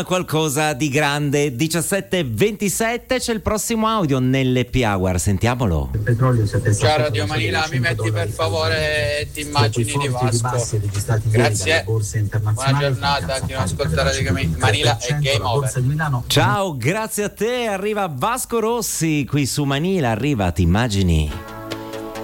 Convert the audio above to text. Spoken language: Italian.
Qualcosa di grande. 17:27, c'è il prossimo audio nelle Power, sentiamolo. Il petrolio si è attestato. Ciao Radio Manila, mi metti per favore ti immagini di Vasco. Grazie, buona giornata, chi non ascolta Radio Manila e Game Over. Ciao, grazie a te, arriva Vasco Rossi qui su Manila, arriva, ti immagini.